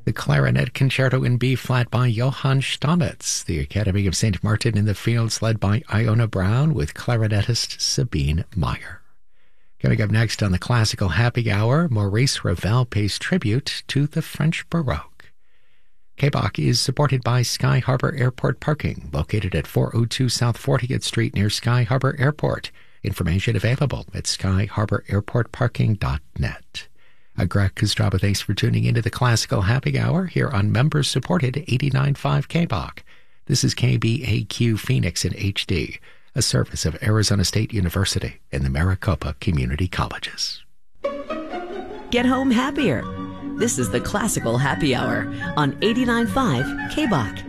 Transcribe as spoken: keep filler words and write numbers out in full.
The Clarinet Concerto in B flat by Johann Stamitz. The Academy of Saint Martin in the Fields led by Iona Brown with clarinetist Sabine Meyer. Coming up next on the Classical Happy Hour, Maurice Ravel pays tribute to the French Baroque. K B O C is supported by Sky Harbor Airport Parking, located at four oh two South fortieth Street near Sky Harbor Airport. Information available at sky harbor airport parking dot net. A Greg Kostraba, thanks for tuning into the Classical Happy Hour here on members-supported eighty-nine point five K B O C. This is K B A Q Phoenix in H D, a service of Arizona State University and the Maricopa Community Colleges. Get home happier. This is the Classical Happy Hour on eighty-nine point five K B O C.